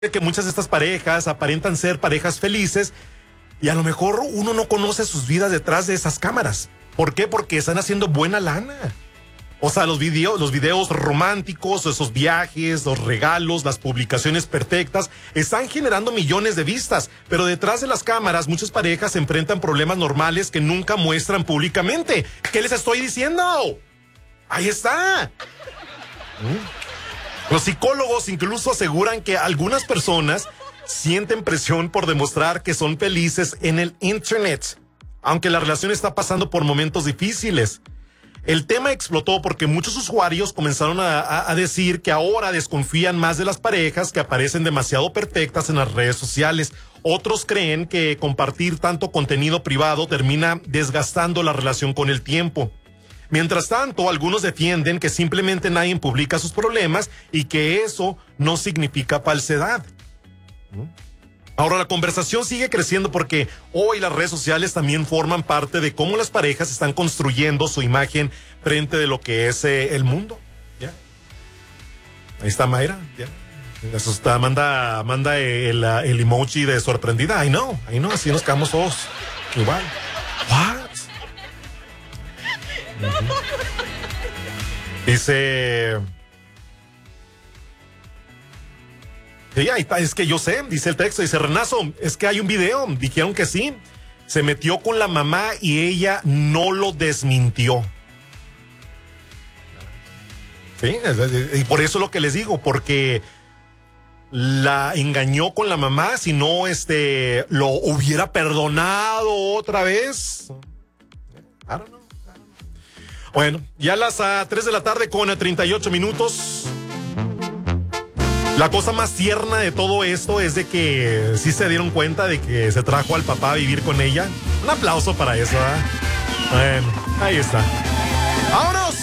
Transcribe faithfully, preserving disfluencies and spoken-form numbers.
que muchas de estas parejas aparentan ser parejas felices y a lo mejor uno no conoce sus vidas detrás de esas cámaras. ¿Por qué? Porque están haciendo buena lana. O sea, los videos, los videos románticos, esos viajes, los regalos, las publicaciones perfectas, están generando millones de vistas. Pero detrás de las cámaras, muchas parejas enfrentan problemas normales que nunca muestran públicamente. ¿Qué les estoy diciendo? Ahí está. ¿Mm? Los psicólogos incluso aseguran que algunas personas sienten presión por demostrar que son felices en el internet, aunque la relación está pasando por momentos difíciles. El tema explotó porque muchos usuarios comenzaron a, a, a decir que ahora desconfían más de las parejas que aparecen demasiado perfectas en las redes sociales. Otros creen que compartir tanto contenido privado termina desgastando la relación con el tiempo. Mientras tanto, algunos defienden que simplemente nadie publica sus problemas y que eso no significa falsedad. Ahora, la conversación sigue creciendo porque hoy las redes sociales también forman parte de cómo las parejas están construyendo su imagen frente de lo que es eh, el mundo. ¿Ya? Ahí está Mayra. ¿Ya? Eso está, manda, manda el, el emoji de sorprendida. Ay, no, ay, no, así nos quedamos todos igual. ¿What? Uh-huh. Dice... Sí, ahí está, es que yo sé, dice el texto, dice Renazo, es que hay un video, dijeron que sí, se metió con la mamá y ella no lo desmintió. Sí, y por eso es lo que les digo, porque la engañó con la mamá, si no, este, lo hubiera perdonado otra vez. I don't know. Bueno, ya a las uh, tres de la tarde con uh, treinta y ocho minutos. La cosa más tierna de todo esto es de que sí se dieron cuenta de que se trajo al papá a vivir con ella. Un aplauso para eso, ¿eh? Bueno, ahí está. ¡Vámonos!